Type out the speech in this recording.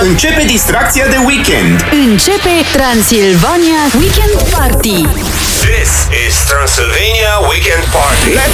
Începe distracția de weekend. Începe Transilvania Weekend Party. This is Transylvania Weekend Party.